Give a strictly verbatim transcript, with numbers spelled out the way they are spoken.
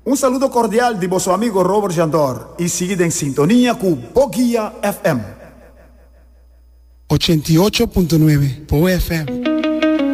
Un saludo cordial de vuestro amigo Robert Jandor y seguid en sintonía con Boguía F M. ochenta y ocho punto nueve P O F M.